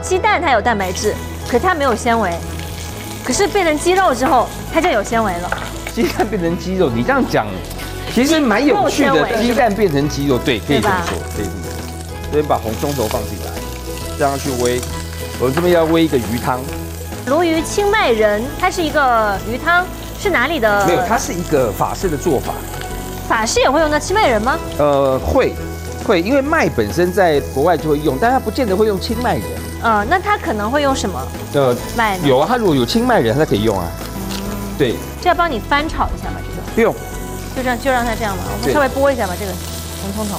鸡蛋它有蛋白质，可是它没有纤维。可是变成鸡肉之后，它就有纤维了。 鸡蛋变成鸡肉，你这样讲，其实蛮有趣的。鸡蛋变成鸡肉，对，可以这么说，可以这么说。这边把红葱头放进来，这样去煨。我们这边要煨一个鱼汤。 鲈鱼清迈仁，它是一个鱼汤，是哪里的？ 没有，它是一个法式的做法。 法式也会用到清迈仁吗？ 会，因为麦本身在国外就会用，但它不见得会用清迈仁。 那它可能会用什么？麦有啊，它如果有清迈仁，它可以用啊。对。 这要帮你翻炒一下吗？这个不用， 就让它这样吧。我们稍微拨一下吧，这个红葱头。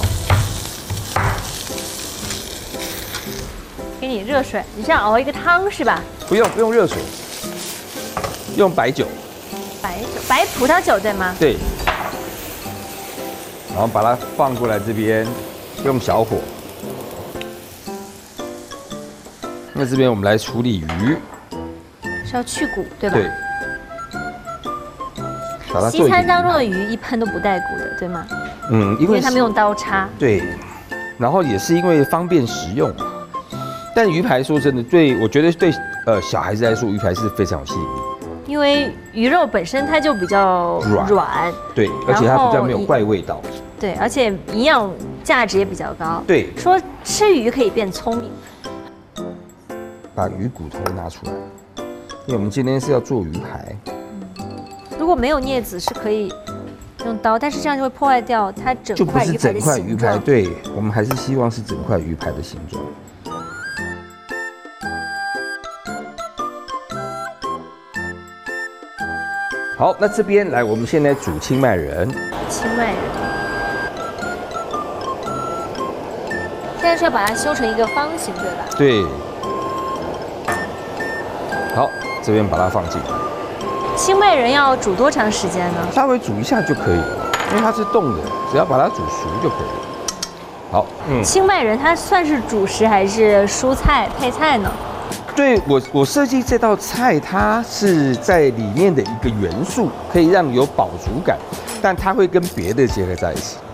给你热水，你是要熬一个汤是吧？ 不用热水，用白酒。 白葡萄酒对吗？ 对。然后把它放过来这边，用小火。那这边我们来处理鱼， 是要去骨对吧？ 对。把它西餐当中的鱼一般都不带骨的，对吗？因为他们用刀叉。 对。然后也是因为方便食用。但鱼排说真的，我觉得对小孩子来说，鱼排是非常有吸引力。 因为鱼肉本身它就比较软， 对，而且它比较没有怪味道。 对，而且营养价值也比较高。 对， 说吃鱼可以变聪明。 把鱼骨头拿出来，因为我们今天是要做鱼排。 如果没有镊子是可以用刀，但是这样就会破坏掉它整块鱼排的形状。就不是整块鱼排， 对，我们还是希望是整块鱼排的形状。好，那这边来，我们现在煮清迈仁。 清迈仁，现在是要把它修成一个方形，对吧？ 对。好，这边把它放进来。 清迈仁要煮多长时间呢？ 稍微煮一下就可以了，因为它是冻的，只要把它煮熟就可以了。好， 清迈仁它算是主食还是蔬菜配菜呢？ 对我设计这道菜，它是在里面的一个元素，可以让你有饱足感，但它会跟别的结合在一起。